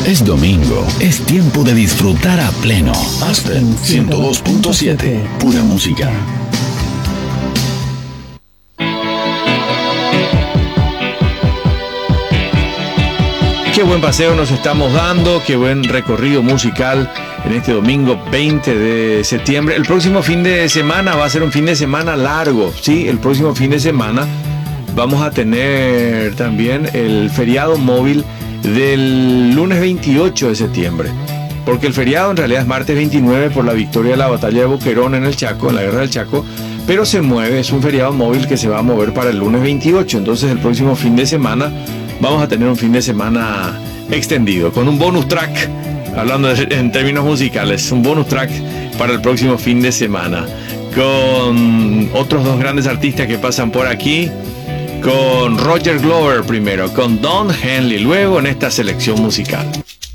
Es domingo, es tiempo de disfrutar a pleno. Aspen 102.7, pura música. Qué buen paseo nos estamos dando, qué buen recorrido musical en este domingo 20 de septiembre. El próximo fin de semana va a ser un fin de semana largo, ¿sí? El próximo fin de semana vamos a tener también el feriado móvil del lunes 28 de septiembre. Porque el feriado en realidad es martes 29 por la victoria de la batalla de Boquerón en el Chaco, en la guerra del Chaco, pero se mueve, es un feriado móvil que se va a mover para el lunes 28. Entonces el próximo fin de semana vamos a tener un fin de semana extendido, con un bonus track, hablando en términos musicales, un bonus track para el próximo fin de semana, con otros dos grandes artistas que pasan por aquí, con Roger Glover primero, con Don Henley luego en esta selección musical.